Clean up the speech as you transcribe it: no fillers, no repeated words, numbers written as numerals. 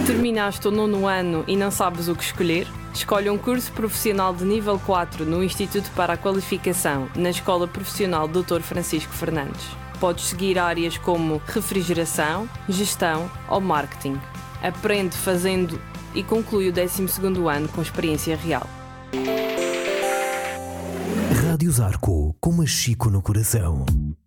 Terminaste o 9º ano e não sabes o que escolher? Escolhe um curso profissional de nível 4 no Instituto para a Qualificação, na Escola Profissional Dr. Francisco Fernandes. Podes seguir áreas como refrigeração, gestão ou marketing. Aprende fazendo e conclui o 12º ano com experiência real. Rádio Zarco, com Machico no coração.